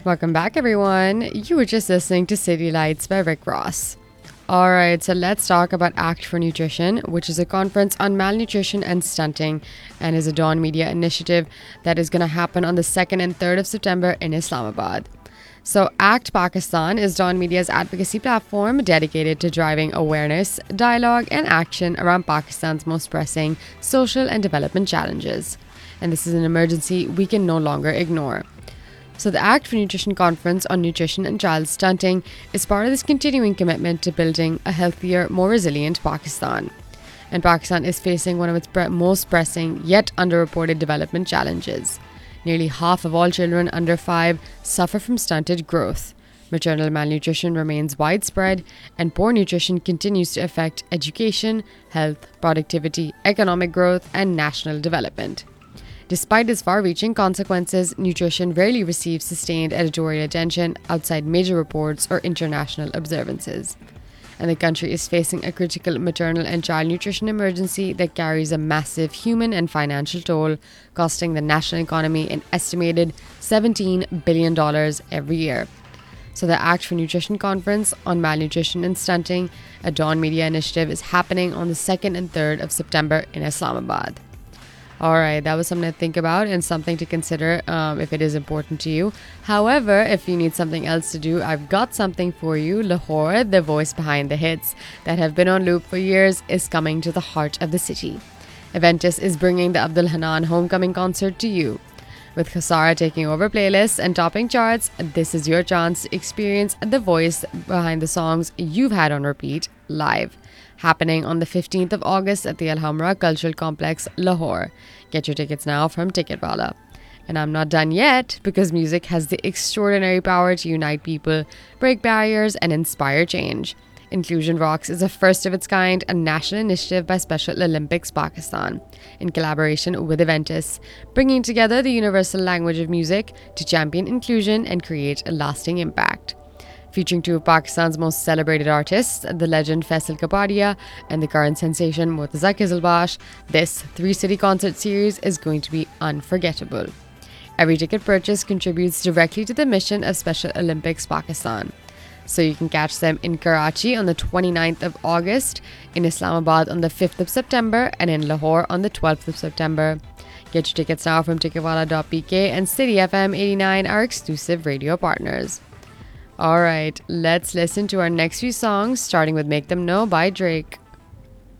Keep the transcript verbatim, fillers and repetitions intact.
Welcome back, everyone. You were just listening to City Lights by Rick Ross. Alright, so let's talk about ACT for Nutrition, which is a conference on malnutrition and stunting and is a Dawn Media initiative that is going to happen on the second and third of September in Islamabad. So, ACT Pakistan is Dawn Media's advocacy platform dedicated to driving awareness, dialogue, and action around Pakistan's most pressing social and development challenges. And this is an emergency we can no longer ignore. So the ACT for Nutrition Conference on Nutrition and Child Stunting is part of this continuing commitment to building a healthier, more resilient Pakistan. And Pakistan is facing one of its pre- most pressing yet underreported development challenges. Nearly half of all children under five suffer from stunted growth. Maternal malnutrition remains widespread, and poor nutrition continues to affect education, health, productivity, economic growth, and national development. Despite its far-reaching consequences, nutrition rarely receives sustained editorial attention outside major reports or international observances. And the country is facing a critical maternal and child nutrition emergency that carries a massive human and financial toll, costing the national economy an estimated seventeen billion dollars every year. So the ACT for Nutrition Conference on Malnutrition and Stunting, a Dawn Media initiative, is happening on the second and third of September in Islamabad. All right, that was something to think about and something to consider um, if it is important to you. However, if you need something else to do, I've got something for you. Lahore, the voice behind the hits that have been on loop for years, is coming to the heart of the city. Aventus is bringing the Abdul Hanan Homecoming concert to you. With Khasara taking over playlists and topping charts, this is your chance to experience the voice behind the songs you've had on repeat live. Happening on the fifteenth of August at the Alhambra Cultural Complex, Lahore. Get your tickets now from Ticketwala. And I'm not done yet, because music has the extraordinary power to unite people, break barriers, and inspire change. Inclusion Rocks is a first of its kind, a national initiative by Special Olympics Pakistan, in collaboration with Aventus, bringing together the universal language of music to champion inclusion and create a lasting impact. Featuring two of Pakistan's most celebrated artists, the legend Faisal Kapadia and the current sensation Murtaza Kizilbash, this three-city concert series is going to be unforgettable. Every ticket purchase contributes directly to the mission of Special Olympics Pakistan. So you can catch them in Karachi on the twenty-ninth of August, in Islamabad on the fifth of September, and in Lahore on the twelfth of September. Get your tickets now from ticketwala dot p k, and City F M eighty-nine, our exclusive radio partners. All right, let's listen to our next few songs, starting with Make Them Know by Drake.